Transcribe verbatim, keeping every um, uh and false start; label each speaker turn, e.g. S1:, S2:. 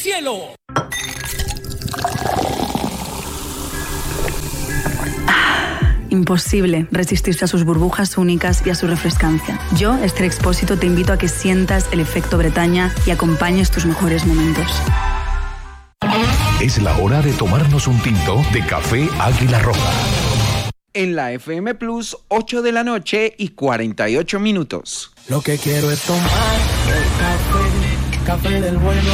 S1: cielo.
S2: Imposible resistirse a sus burbujas únicas y a su refrescancia. Yo, Esther Expósito, te invito a que sientas el efecto Bretaña y acompañes tus mejores momentos.
S3: Es la hora de tomarnos un tinto de café Águila Roja.
S4: En la F M Plus, ocho de la noche y cuarenta y ocho minutos.
S5: Lo que quiero es tomar el café, café del bueno.